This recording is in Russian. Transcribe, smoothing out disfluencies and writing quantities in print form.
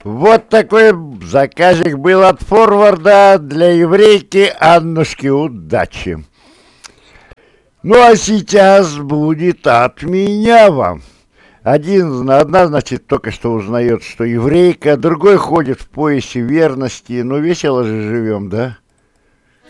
Вот такой заказик был от форварда для еврейки Аннушки. Удачи. Ну а сейчас будет от меня вам. Одна, значит, только что узнает, что еврейка, другой ходит в поясе верности. Ну, весело же живем, да?